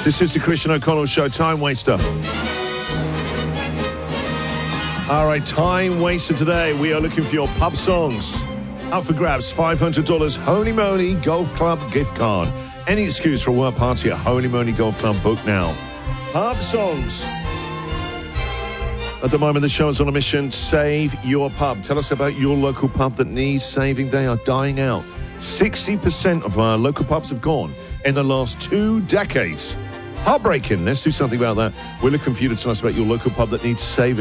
This is the Christian O'Connell Show, Time Waster. All right, Time Waster today. We are looking for your pub songs. Up for grabs, $500 Holy Moly Golf Club gift card. Any excuse for a work party at Holy Moly Golf Club, book now. Pub songs. At the moment, the show is on a mission. Save your pub. Tell us about your local pub that needs saving. They are dying out. 60% of our local pubs have gone in the last 2 decades. Heartbreaking. Let's do something about that. We're looking for you to tell us about your local pub that needs saving.